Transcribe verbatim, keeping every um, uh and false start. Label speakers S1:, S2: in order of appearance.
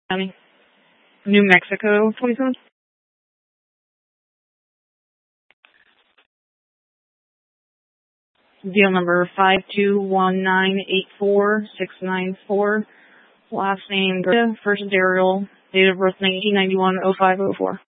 S1: County, New Mexico, twenty-seven. Deal number five two one nine eight four six nine four. Last name, Garcia, first Daryl, date of birth nineteen ninety-one oh five oh four.